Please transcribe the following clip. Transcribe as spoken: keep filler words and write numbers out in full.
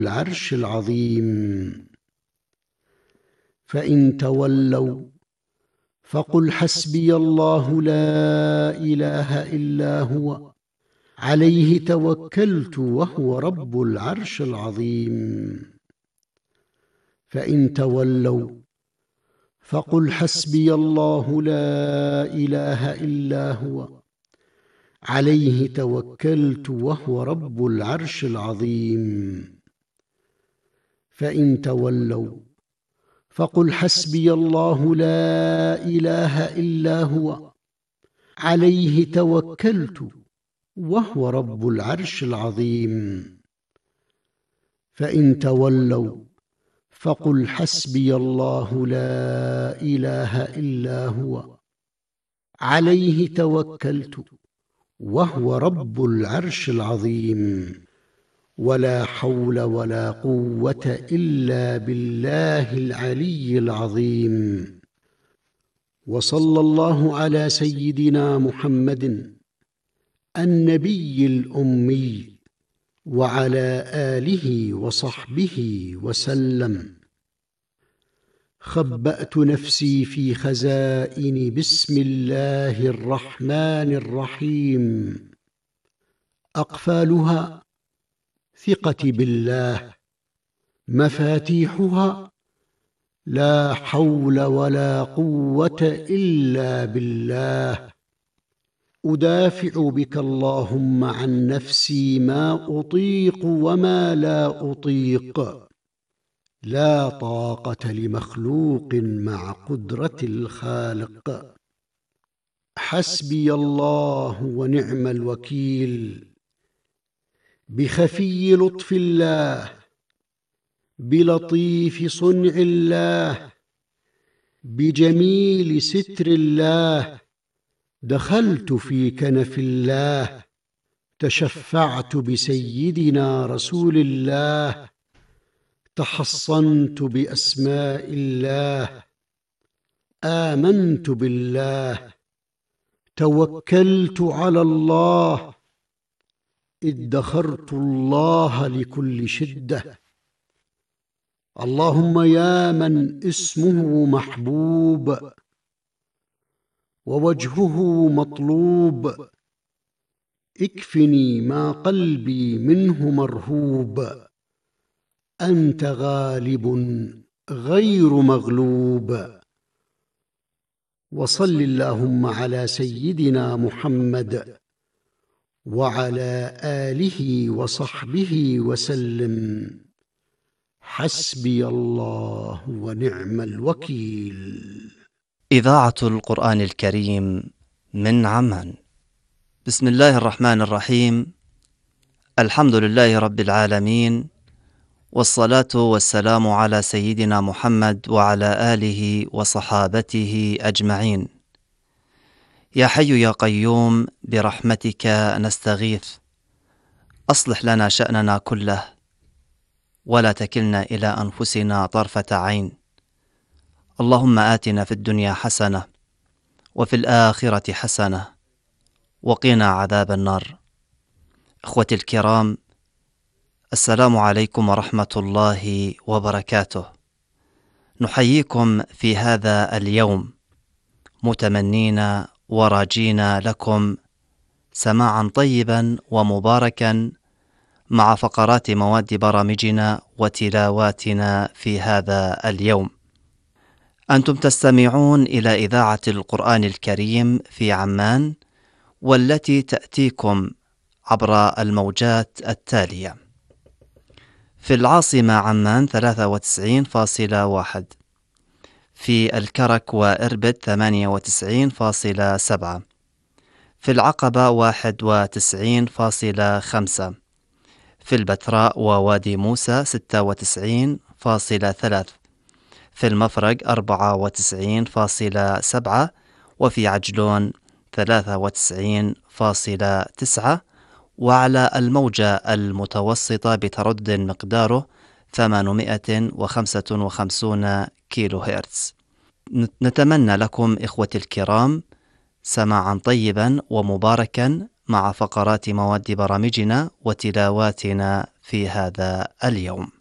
العرش العظيم. فإن تولوا فقل حسبي الله لا إله إلا هو عليه توكلت وهو رب العرش العظيم. فإن تولوا فقل حسبي الله لا إله إلا هو عليه توكلت وهو رب العرش العظيم. فإن تولوا فقل حسبي الله لا إله إلا هو عليه توكلت وهو رب العرش العظيم. فإن تولوا فقل حسبي الله لا إله إلا هو عليه توكلت وهو رب العرش العظيم. ولا حول ولا قوة إلا بالله العلي العظيم. وصلى الله على سيدنا محمد النبي الأمي وعلى آله وصحبه وسلم. خبأت نفسي في خزائن بسم الله الرحمن الرحيم. أقفالها ثقتي بالله، مفاتيحها لا حول ولا قوة إلا بالله. أدافع بك اللهم عن نفسي ما أطيق وما لا أطيق. لا طاقة لمخلوق مع قدرة الخالق. حسبي الله ونعم الوكيل. بخفي لطف الله، بلطيف صنع الله، بجميل ستر الله دخلت في كنف الله. تشفعت بسيدنا رسول الله، تحصنت بأسماء الله، آمنت بالله، توكلت على الله، ادخرت الله لكل شدة. اللهم يا من اسمه محبوب ووجهه مطلوب، اكفني ما قلبي منه مرهوب. أنت غالب غير مغلوب. وصل اللهم على سيدنا محمد وعلى آله وصحبه وسلم. حسبي الله ونعم الوكيل. إذاعة القرآن الكريم من عمان. بسم الله الرحمن الرحيم. الحمد لله رب العالمين، والصلاة والسلام على سيدنا محمد وعلى آله وصحابته أجمعين. يا حي يا قيوم برحمتك نستغيث، أصلح لنا شأننا كله ولا تكلنا إلى أنفسنا طرفة عين. اللهم آتنا في الدنيا حسنة وفي الآخرة حسنة وقنا عذاب النار. إخوتي الكرام، السلام عليكم ورحمة الله وبركاته. نحييكم في هذا اليوم متمنين وراجين لكم سماعا طيبا ومباركا مع فقرات مواد برامجنا وتلاواتنا في هذا اليوم. أنتم تستمعون إلى إذاعة القرآن الكريم في عمان، والتي تأتيكم عبر الموجات التالية: في العاصمة عمان ثلاثة وتسعين فاصلة واحد، في الكرك وإربد ثمانية وتسعين فاصلة سبعة، في العقبة واحد وتسعين فاصلة خمسة، في البتراء ووادي موسى ستة وتسعين فاصلة ثلاثة، في المفرق أربعة وتسعين فاصلة سبعة، وفي عجلون ثلاثة وتسعين فاصلة تسعة، وعلى الموجة المتوسطة بتردد مقداره ثمانمائة وخمسة وخمسين كيلو هرتز. نتمنى لكم إخوتي الكرام سماعا طيبا ومباركا مع فقرات مواد برامجنا وتلاواتنا في هذا اليوم.